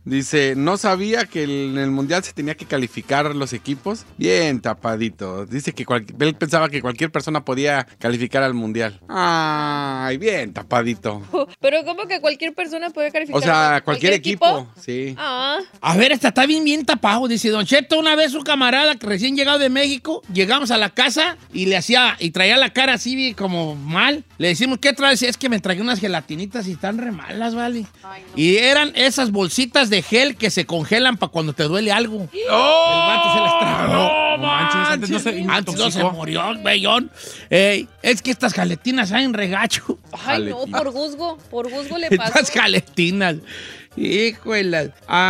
Dice, no sabía que en el Mundial se tenía que calificar los equipos. Bien tapadito. Dice que él pensaba que cualquier persona podía calificar al Mundial. Ay, bien tapadito. Pero ¿cómo que cualquier persona puede calificar? O sea, cualquier equipo. Sí. Ah. A ver, está bien tapado. Dice, Don Cheto, una vez un camarada que recién llegado de México, llegamos a la casa y traía la cara así como mal. Le decimos, ¿qué traes? Es que me tragué unas gelatinitas y están re malas, ¿vale? Ay, no. Y eran esas bolsitas de gel que se congelan para cuando te duele algo. ¡Oh! El vato se las tragó. No manches, antes no se Antes no se intoxicó. murió, bellón. Es que estas jaletinas saben regacho. Ay, no, por Guzgo le pasó. Estas jaletinas. Híjole.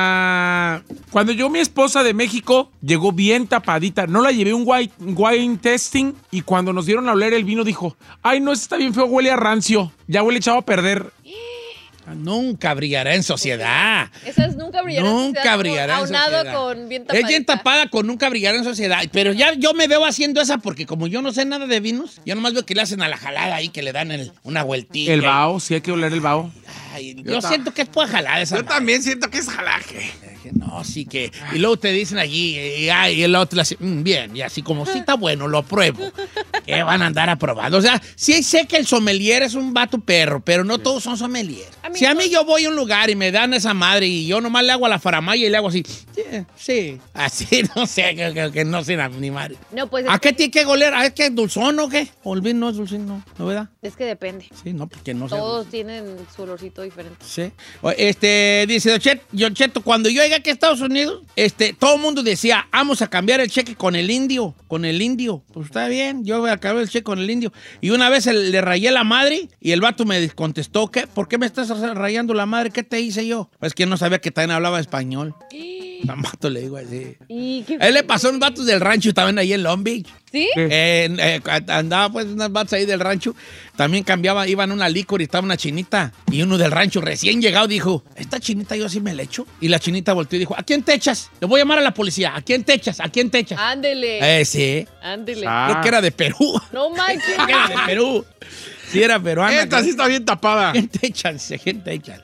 Cuando llegó mi esposa de México, llegó bien tapadita. No la llevé un wine testing y cuando nos dieron a oler el vino dijo, ay, no, este está bien feo, huele a rancio. Ya huele echado a perder. Nunca brillará en sociedad. Esas nunca brillarán en sociedad. Nunca brillará en Aunado sociedad. con bien Es tapadita. bien tapada con nunca brillará en sociedad. Pero ya yo me veo haciendo esa porque como yo no sé nada de vinos, yo nomás veo que le hacen a la jalada ahí, que le dan una vueltita. El vaho, sí hay que oler el vaho. Ay, yo siento que es por jalada esa Yo madre. también siento que es jalaje. No, sí que... Y luego te dicen allí, y el otro le hace, bien, y así como, sí está bueno, lo apruebo. Que van a andar aprobando. O sea, sí sé que el sommelier es un vato perro, pero no todos son sommelier. Amigo. Si a mí yo voy a un lugar y me dan esa madre y yo nomás le hago a la faramaya y le hago así, sí, así, no sé, que no sé ni madre. No, pues ¿A qué tiene que oler? ¿A qué es dulzón o qué? ¿O el vino no es dulzón? ¿No, verdad? es que depende. Sí, no, porque no sé. Todos tienen su olorcito diferente. Sí. Dice Don Cheto, cuando yo llegué aquí a Estados Unidos, todo el mundo decía, vamos a cambiar el cheque con el indio. Pues está bien, yo voy a cambiar el cheque con el indio. Y una vez le rayé la madre y el vato me contestó, ¿por qué me estás rayando la madre? ¿Qué te hice yo? Pues que no sabía que también hablaba español. El vato le digo así. ¿Y qué? A él le pasó a un vato del rancho también ahí en Long Beach. ¿Sí? Andaba pues unas vatos ahí del rancho. También iban a una licor y estaba una chinita. Y uno del rancho recién llegado dijo, esta chinita yo sí me la echo. Y la chinita volteó y dijo, ¿a quién te echas? Le voy a llamar a la policía. ¿A quién te echas? ¿A quién te echas? Ándele. Sí. Ándele. Creo que era de Perú. No manches. Creo que era de Perú. Sí, era peruana. Esta sí está bien tapada. ¿A quién te echan? ¿A quién te echan?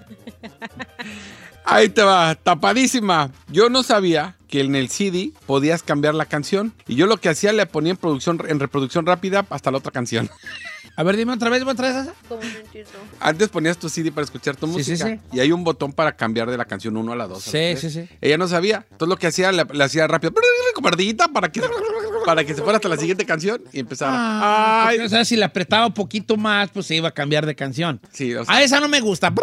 Ahí te va, tapadísima. Yo no sabía que en el CD podías cambiar la canción. Y yo lo que hacía, le ponía en reproducción rápida hasta la otra canción. A ver, dime otra vez esa. Como no entiendo. Antes ponías tu CD para escuchar tu música. sí. Y hay un botón para cambiar de la canción 1 a la 2. Sí. Ella no sabía. Entonces lo que hacía, le hacía rápido. Como ardillita para que se fuera hasta la siguiente canción y empezara. O sea, si le apretaba un poquito más, pues se iba a cambiar de canción. Sí, o sea. A esa no me gusta.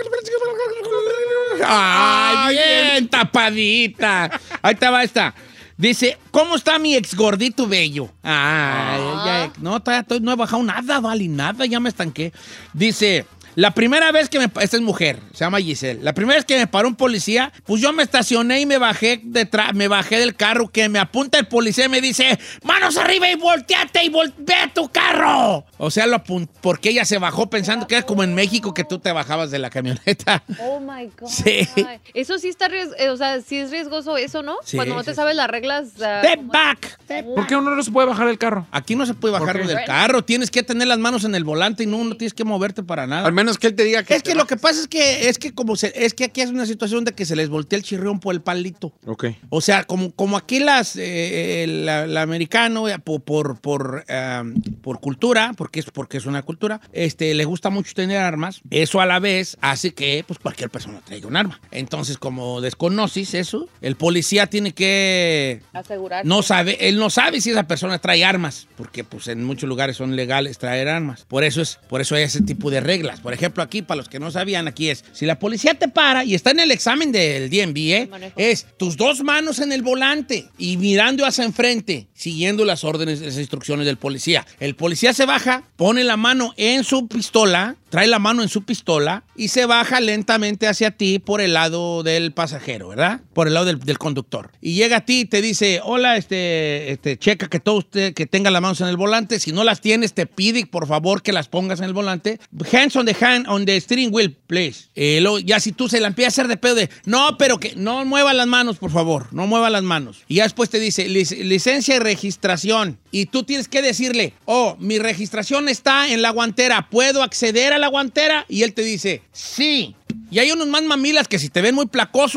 ¡Ay, bien tapadita! Ahí estaba esta. Dice, ¿cómo está mi ex gordito bello? No, todavía no he bajado nada, vale, nada, ya me estanqué. Dice, la primera vez que esta es mujer, se llama Giselle. La primera vez que me paró un policía, pues yo me estacioné y me bajé del carro, que me apunta el policía y me dice, manos arriba y volteate y ve a tu carro. O sea, porque ella se bajó pensando que era como en México que tú te bajabas de la camioneta. Oh my God. Sí. Ay, eso sí está o sea, sí es riesgoso eso, ¿no? Sí, Cuando no te sí, sabes las reglas. Step back. ¿Por qué uno no se puede bajar del carro? Aquí no se puede bajar ¿Por qué? del carro. Tienes que tener las manos en el volante y no tienes que moverte para nada. Al menos que él te diga que. Es que lo que pasa es que aquí es una situación de que se les voltea el chirrión por el palito. Ok. O sea, como aquí el americano, por cultura, porque es una cultura, le gusta mucho tener armas. Eso a la vez hace que pues cualquier persona traiga un arma. Entonces, como desconoces eso, el policía tiene que Asegurar. él no sabe si esa persona trae armas, porque pues en muchos lugares son legales traer armas. Por eso hay ese tipo de reglas. Por ejemplo, aquí, para los que no sabían, aquí es, si la policía te para y está en el examen del DMV, es tus dos manos en el volante y mirando hacia enfrente, siguiendo las órdenes, las instrucciones del policía. El policía se baja, pone la mano en su pistola, trae la mano en su pistola y se baja lentamente hacia ti por el lado del pasajero, ¿verdad? Por el lado del conductor. Y llega a ti y te dice, hola, checa que tenga las manos en el volante. Si no las tienes, te pide, por favor, que las pongas en el volante. Hands on the steering wheel, please. Ya si tú se la empiezas a hacer de pedo de, no, pero que no mueva las manos, por favor, no mueva las manos. Y ya después te dice, licencia y registración. Y tú tienes que decirle, mi registración está en la guantera, ¿puedo acceder a la guantera? Y él te dice, sí. Y hay unos más mamilas que si te ven muy placoso